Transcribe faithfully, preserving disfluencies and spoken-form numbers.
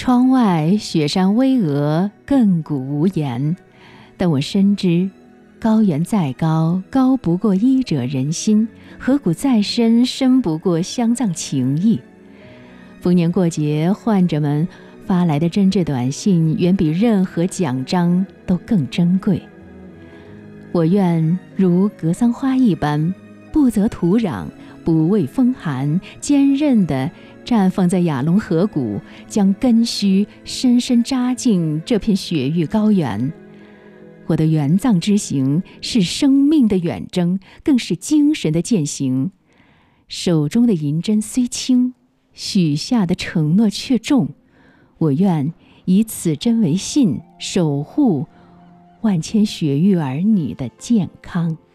窗外雪山巍峨，亘古无言。但我深知，高原再高，高不过医者仁心；河谷再深，深不过乡藏情谊。逢年过节，患者们发来的真挚短信，远比任何奖章都更珍贵。我愿如格桑花一般，不择土壤，不畏风寒，坚韧地绽放在雅龙河谷，将根须深深扎进这片雪域高原。我的援藏之行是生命的远征，更是精神的践行。手中的银针虽轻，许下的承诺却重。我愿以此针为信，守护万千雪域儿女的健康。